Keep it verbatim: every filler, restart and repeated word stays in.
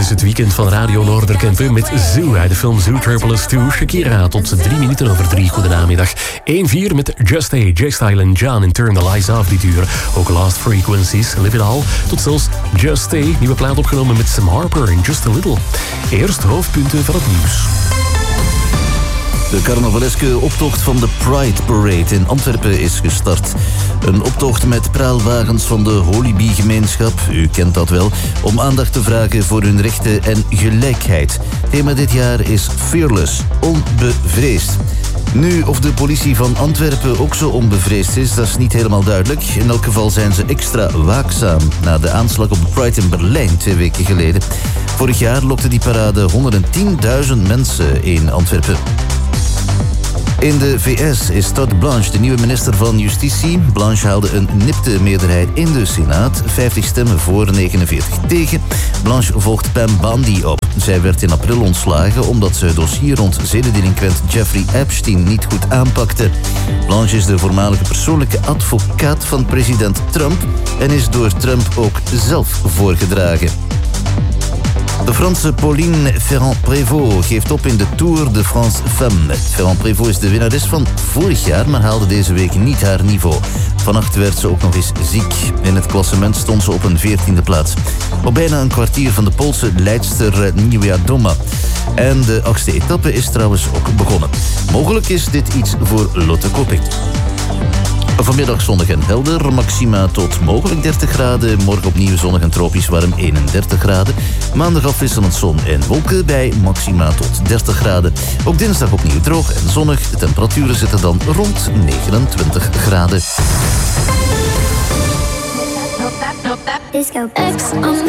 is het weekend van Radio Noorderkempen met Zoo uit de film Zootropolis twee. Shakira tot drie minuten over drie. Goedenamiddag. één vier met Just A, J-Style en John in Turn the Lights Off dit uur. Ook Lost Frequencies, Live It All. Tot zelfs Just A, nieuwe plaat opgenomen met Sam Harper en Just A Little. Eerst hoofdpunten van het nieuws. De carnavaleske optocht van de Pride Parade in Antwerpen is gestart. Een optocht met praalwagens van de Holibie-gemeenschap, u kent dat wel, om aandacht te vragen voor hun rechten en gelijkheid. Thema dit jaar is Fearless, onbevreesd. Nu, of de politie van Antwerpen ook zo onbevreesd is, dat is niet helemaal duidelijk. In elk geval zijn ze extra waakzaam na de aanslag op de Pride in Berlijn twee weken geleden. Vorig jaar lokte die parade honderdtienduizend mensen in Antwerpen. In de V S is Todd Blanche de nieuwe minister van Justitie. Blanche haalde een nipte meerderheid in de Senaat. vijftig stemmen voor, negenenveertig tegen. Blanche volgt Pam Bondi op. Zij werd in april ontslagen omdat ze het dossier rond zedendelinquent Jeffrey Epstein niet goed aanpakte. Blanche is de voormalige persoonlijke advocaat van president Trump en is door Trump ook zelf voorgedragen. De Franse Pauline Ferrand-Prévot geeft op in de Tour de France Femmes. Ferrand-Prévot is de winnares van vorig jaar, maar haalde deze week niet haar niveau. Vannacht werd ze ook nog eens ziek. In het klassement stond ze op een veertiende plaats. Op bijna een kwartier van de Poolse leidster Niewiadoma. En de achtste etappe is trouwens ook begonnen. Mogelijk is dit iets voor Lotte Kopping. Vanmiddag zonnig en helder, maxima tot mogelijk dertig graden. Morgen opnieuw zonnig en tropisch warm, eenendertig graden. Maandag afwisselend zon en wolken bij maxima tot dertig graden. Ook dinsdag opnieuw droog en zonnig. De temperaturen zitten dan rond negenentwintig graden.